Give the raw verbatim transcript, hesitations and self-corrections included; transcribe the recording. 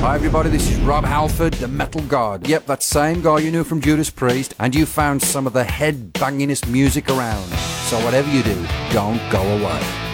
Hi everybody, this is Rob Halford, the Metal God. Yep, that same guy you knew from Judas Priest, and you found some of the head-bangingest music around. So whatever you do, don't go away.